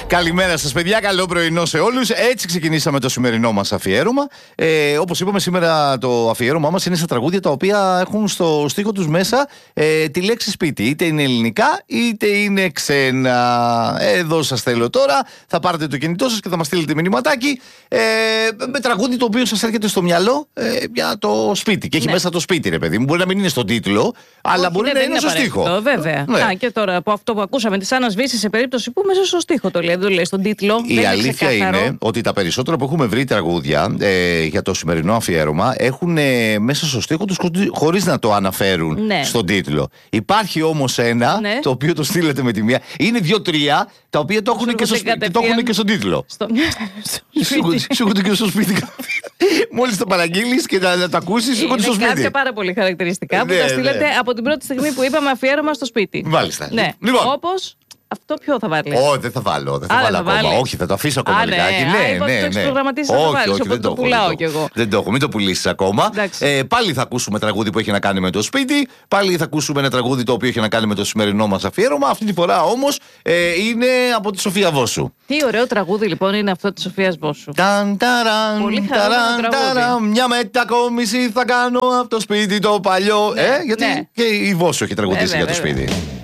Καλημέρα σας, παιδιά. Καλό πρωινό σε όλους. Έτσι ξεκινήσαμε το σημερινό μας αφιέρωμα. Όπως είπαμε, σήμερα το αφιέρωμά μας είναι στα τραγούδια τα οποία έχουν στο στίχο τους μέσα τη λέξη σπίτι. Είτε είναι ελληνικά είτε είναι ξένα. Εδώ σας θέλω τώρα. Θα πάρετε το κινητό σας και θα μας στείλετε μηνυματάκι με τραγούδι το οποίο σας έρχεται στο μυαλό για το σπίτι. Και έχει μέσα το σπίτι, ρε παιδί μου. Μπορεί να μην είναι στον τίτλο, αλλά μπορεί να είναι στο στίχο. Βέβαια. Ναι. Και τώρα από αυτό που ακούσαμε τη Άννας Βύση, σε περίπτωση που μέσα στο στίχο το λέει, δεν το λέει στον τίτλο. Η αλήθεια είναι ότι τα περισσότερα που έχουμε βρει τραγούδια για το σημερινό αφιέρωμα έχουν μέσα στο στίχο τους χωρίς να το αναφέρουν στον τίτλο. Υπάρχει όμως ένα το οποίο το στείλετε με τη μία. Είναι 2-3 τα οποία το έχουν και στον τίτλο. Σου έρχονται και στο σπίτι. Μόλις το παραγγείλεις και να το ακούσεις, σου έρχονται στο σπίτι. Είναι κάποια πάρα πολύ χαρακτηριστικά που τα στείλετε από την πρώτη στιγμή που είπαμε αφιέρωμα στο σπίτι. Μάλιστα. Λοιπόν. Όπως αυτό ποιο θα βάλει? Όχι, δεν θα βάλω. Δεν θα βάλω ακόμα. Όχι, θα το αφήσω ακόμα λιγάκι. Ναι. Το προγραμματίσεις να το βάλεις, οπότε το πουλάω κι εγώ. Δεν το έχω, μην το πουλήσεις ακόμα. Πάλι θα ακούσουμε τραγούδι που έχει να κάνει με το σπίτι. Πάλι θα ακούσουμε ένα τραγούδι το οποίο έχει να κάνει με το σημερινό μας αφιέρωμα. Αυτή τη φορά όμως είναι από τη Σοφία Βόσου. Τι ωραίο τραγούδι λοιπόν είναι αυτό της Σοφίας Βόσου. Πολύ χαρούμενο τραγούδι. Μια μετακόμιση θα κάνω από το σπίτι το παλιό. Γιατί και η Βόσου έχει τραγουδίσει για το σπίτι.